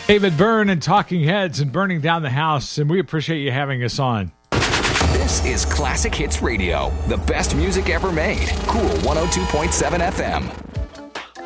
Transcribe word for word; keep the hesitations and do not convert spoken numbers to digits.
David Byrne and Talking Heads and Burning Down the House, and we appreciate you having us on. This is Classic Hits Radio, the best music ever made. Cool one oh two point seven F M.